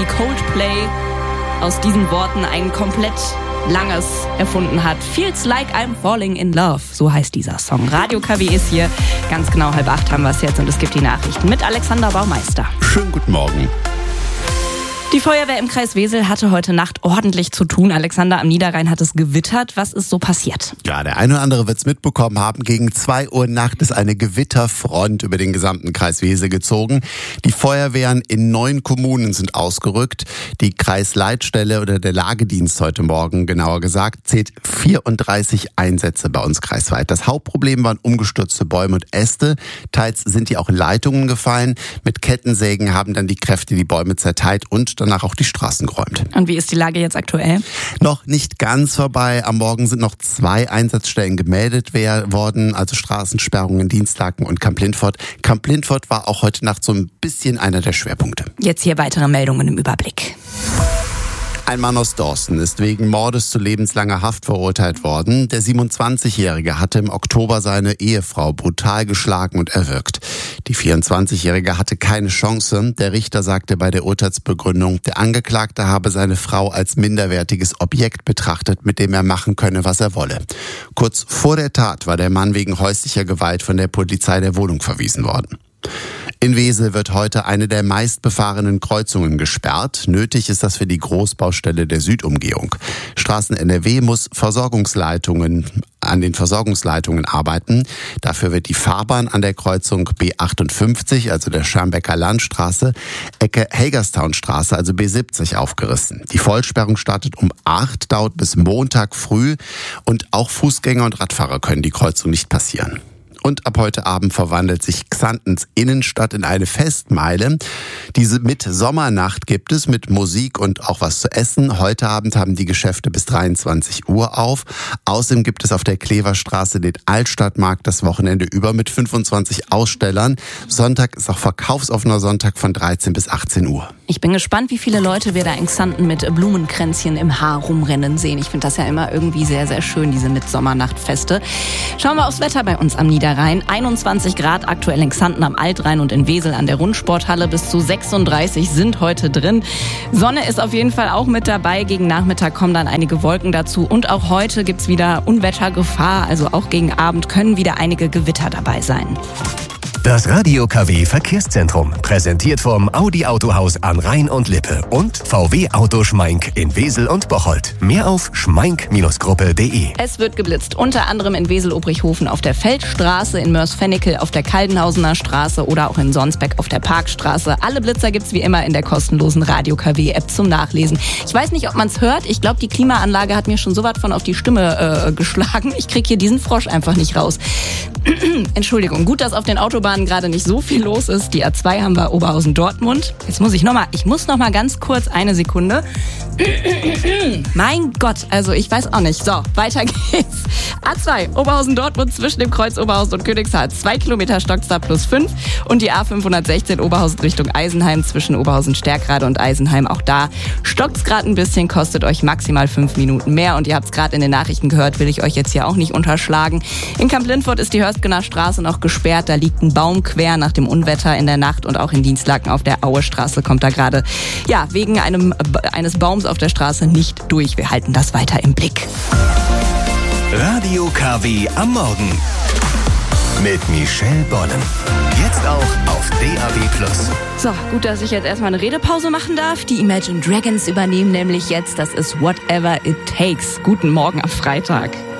Coldplay aus diesen Worten ein komplett langes erfunden hat. Feels like I'm falling in love, so heißt dieser Song. Radio KW ist hier, ganz genau 7:30 haben wir es jetzt und es gibt die Nachrichten mit Alexander Baumeister. Schönen guten Morgen. Die Feuerwehr im Kreis Wesel hatte heute Nacht ordentlich zu tun. Alexander, am Niederrhein hat es gewittert. Was ist so passiert? Ja, der eine oder andere wird es mitbekommen haben. Gegen 2 Uhr nachts ist eine Gewitterfront über den gesamten Kreis Wesel gezogen. Die Feuerwehren in 9 Kommunen sind ausgerückt. Die Kreisleitstelle oder der Lagedienst heute Morgen, genauer gesagt, zählt 34 Einsätze bei uns kreisweit. Das Hauptproblem waren umgestürzte Bäume und Äste. Teils sind die auch in Leitungen gefallen. Mit Kettensägen haben dann die Kräfte die Bäume zerteilt und danach auch die Straßen geräumt. Und wie ist die Lage jetzt aktuell? Noch nicht ganz vorbei. Am Morgen sind noch 2 Einsatzstellen gemeldet worden, also Straßensperrungen in Dienstlaken und Kamp-Lintfort. Kamp-Lintfort war auch heute Nacht so ein bisschen einer der Schwerpunkte. Jetzt hier weitere Meldungen im Überblick. Ein Mann aus Dorsten ist wegen Mordes zu lebenslanger Haft verurteilt worden. Der 27-Jährige hatte im Oktober seine Ehefrau brutal geschlagen und erwürgt. Die 24-Jährige hatte keine Chance. Der Richter sagte bei der Urteilsbegründung, der Angeklagte habe seine Frau als minderwertiges Objekt betrachtet, mit dem er machen könne, was er wolle. Kurz vor der Tat war der Mann wegen häuslicher Gewalt von der Polizei der Wohnung verwiesen worden. In Wesel wird heute eine der meistbefahrenen Kreuzungen gesperrt. Nötig ist das für die Großbaustelle der Südumgehung. Straßen NRW muss an den Versorgungsleitungen arbeiten. Dafür wird die Fahrbahn an der Kreuzung B58, also der Schermbecker Landstraße, Ecke Helgerstownstraße, also B70, aufgerissen. Die Vollsperrung startet um 8, dauert bis Montag früh und auch Fußgänger und Radfahrer können die Kreuzung nicht passieren. Und ab heute Abend verwandelt sich Xantens Innenstadt in eine Festmeile. Diese Sommernacht gibt es mit Musik und auch was zu essen. Heute Abend haben die Geschäfte bis 23 Uhr auf. Außerdem gibt es auf der Kleverstraße den Altstadtmarkt das Wochenende über mit 25 Ausstellern. Sonntag ist auch verkaufsoffener Sonntag von 13 bis 18 Uhr. Ich bin gespannt, wie viele Leute wir da in Xanten mit Blumenkränzchen im Haar rumrennen sehen. Ich finde das ja immer irgendwie sehr, sehr schön, diese Mitsommernachtfeste. Schauen wir aufs Wetter bei uns am Niederrhein. 21 Grad aktuell in Xanten am Altrhein und in Wesel an der Rundsporthalle. Bis zu 36 sind heute drin. Sonne ist auf jeden Fall auch mit dabei. Gegen Nachmittag kommen dann einige Wolken dazu. Und auch heute gibt's wieder Unwettergefahr. Also auch gegen Abend können wieder einige Gewitter dabei sein. Das Radio KW Verkehrszentrum, präsentiert vom Audi Autohaus an Rhein und Lippe und VW Auto Schmeink in Wesel und Bocholt. Mehr auf schmeink-gruppe.de. Es wird geblitzt, unter anderem in Wesel-Obrichhofen auf der Feldstraße, in Mörs-Fennekel auf der Kaldenhausener Straße oder auch in Sonsbeck auf der Parkstraße. Alle Blitzer gibt's wie immer in der kostenlosen Radio KW App zum Nachlesen. Ich weiß nicht, ob man's hört. Ich glaube, die Klimaanlage hat mir schon so was von auf die Stimme geschlagen. Ich krieg hier diesen Frosch einfach nicht raus. Entschuldigung, gut, dass auf den Autobahnen gerade nicht so viel los ist. Die A2 haben wir Oberhausen-Dortmund. Jetzt muss ich muss noch mal ganz kurz eine Sekunde. Mein Gott, also ich weiß auch nicht. So, weiter geht's. A2 Oberhausen-Dortmund zwischen dem Kreuz Oberhausen und Königshardt. 2 Kilometer stockt's da +5. Und die A516 Oberhausen Richtung Eisenheim zwischen Oberhausen-Stärkrade und Eisenheim. Auch da stockt's gerade ein bisschen, kostet euch maximal 5 Minuten mehr. Und ihr habt's gerade in den Nachrichten gehört, will ich euch jetzt hier auch nicht unterschlagen. In Kamp-Lintfort ist die Hörsgener Straße noch gesperrt. Da liegt ein Baum quer nach dem Unwetter in der Nacht und auch in Dienstlaken auf der Auestraße kommt da gerade, wegen eines Baums auf der Straße nicht durch. Wir halten das weiter im Blick. Radio KW am Morgen mit Michelle Bollen. Jetzt auch auf DAB+. So, gut, dass ich jetzt erstmal eine Redepause machen darf. Die Imagine Dragons übernehmen nämlich jetzt, das ist Whatever It Takes. Guten Morgen am Freitag.